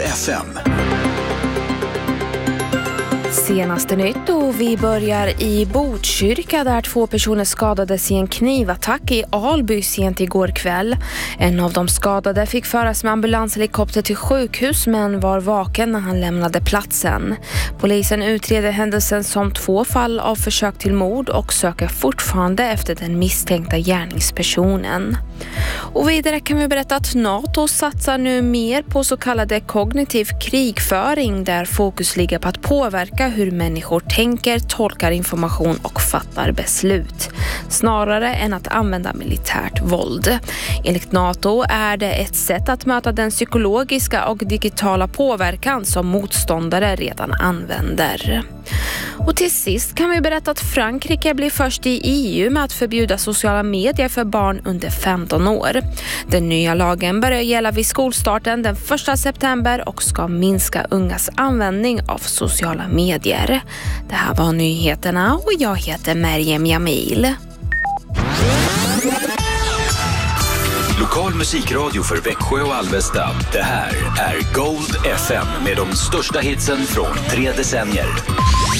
FM. Senaste nytt och vi börjar i Botkyrka där 2 personer skadades i en knivattack i Alby sent igår kväll. En av de skadade fick föras med ambulanshelikopter till sjukhus men var vaken när han lämnade platsen. Polisen utreder händelsen som 2 fall av försök till mord och söker fortfarande efter den misstänkta gärningspersonen. Och vidare kan vi berätta att NATO satsar nu mer på så kallade kognitiv krigföring där fokus ligger på att påverka hur människor tänker, tolkar information och fattar beslut, snarare än att använda militärt våld. Enligt NATO är det ett sätt att möta den psykologiska och digitala påverkan som motståndare redan använder. Och till sist kan vi berätta att Frankrike blir först i EU med att förbjuda sociala medier för barn under 15 år. Den nya lagen börjar gälla vid skolstarten den 1 september och ska minska ungas användning av sociala medier. Det här var nyheterna och jag heter Merjem Jamil. Lokal musikradio för Växjö och Alvesta. Det här är Gold FM med de största hitsen från 3 decennier.